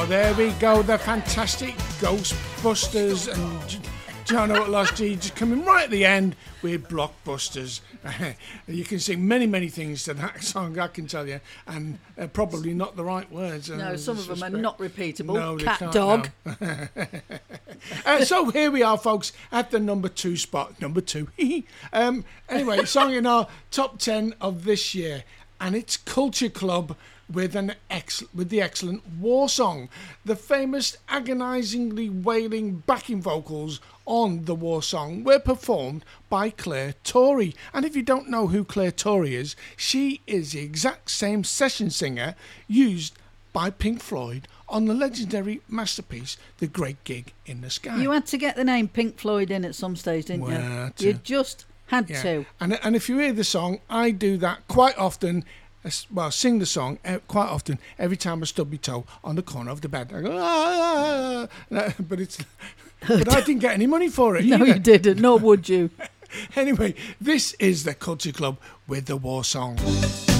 Oh, there we go, the fantastic Ghostbusters and John Lost G just coming right at the end with Blockbusters. You can sing many, many things to that song, I can tell you, and probably not the right words. No, some of them are not repeatable. No, Cat, can't, dog. No. So here we are, folks, at the number 2 spot. Number 2. Anyway, song in our top 10 of this year, and it's Culture Club with the excellent War Song. The famous agonisingly wailing backing vocals on the War Song were performed by Claire Torrey. And if you don't know who Claire Torrey is, she is the exact same session singer used by Pink Floyd on the legendary masterpiece The Great Gig in the Sky. You had to get the name Pink Floyd in at some stage, didn't you? You just had to. And if you hear the song, I do that quite often. Well, sing the song quite often every time I stub my toe on the corner of the bed. I go, but I didn't get any money for it. No, either. you didn't, nor would you. Anyway, this is the Culture Club with the War Song.